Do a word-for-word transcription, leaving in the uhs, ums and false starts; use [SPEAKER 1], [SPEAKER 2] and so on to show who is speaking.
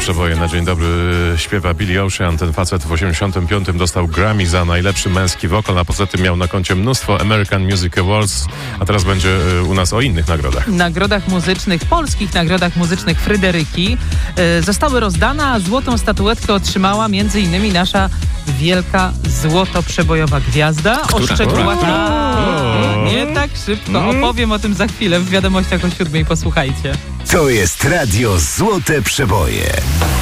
[SPEAKER 1] przeboje na dzień dobry śpiewa Billy Ocean. Ten facet w osiemdziesiątym piątym dostał Grammy za najlepszy męski wokal, a poza tym miał na koncie mnóstwo American Music Awards, a teraz będzie u nas o innych nagrodach.
[SPEAKER 2] Nagrodach muzycznych, polskich nagrodach muzycznych Fryderyki yy, zostały rozdane, a złotą statuetkę otrzymała między innymi nasza wielka złotoprzebojowa gwiazda.
[SPEAKER 1] Która?
[SPEAKER 2] O szczegółach
[SPEAKER 1] O.
[SPEAKER 2] nie tak szybko. Opowiem o tym za chwilę w wiadomościach o siódmej. Posłuchajcie.
[SPEAKER 3] To jest Radio Złote Przeboje.